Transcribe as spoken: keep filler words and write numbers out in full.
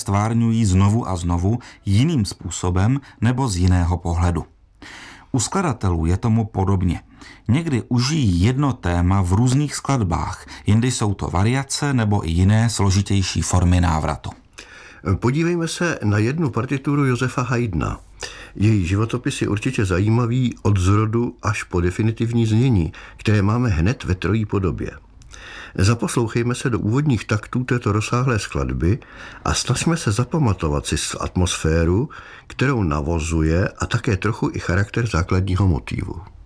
stvárňují znovu a znovu jiným způsobem nebo z jiného pohledu. U skladatelů je tomu podobně. Někdy užijí jedno téma v různých skladbách, jindy jsou to variace nebo i jiné složitější formy návratu. Podívejme se na jednu partituru Josefa Haydna. Její životopis je určitě zajímavý od zrodu až po definitivní znění, které máme hned ve trojí podobě. Zaposlouchejme se do úvodních taktů této rozsáhlé skladby a snažme se zapamatovat si atmosféru, kterou navozuje, a také trochu i charakter základního motívu.